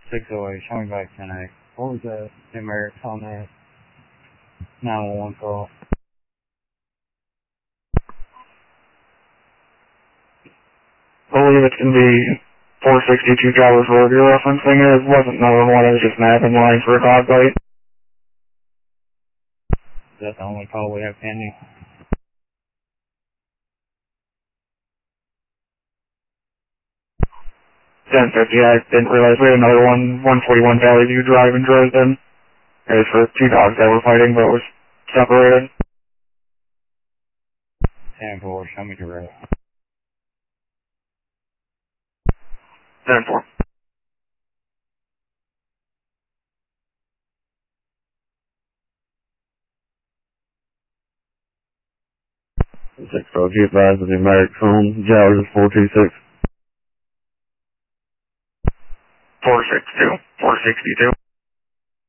608, show me back 10A. What was the numerics on that 911 call? I believe it's going to be 462 Travelers Road you're referencing. It wasn't 911, it was just an admin line for a dog bite. Is that the only call we have pending? I didn't realize we had another one, 141 Valley View Drive in Dresden. It was for two dogs that were fighting, but was separated. 10-4, show me direct. 10-4. 6-4, be advised of the American phone, Jowers 426. 462. 462.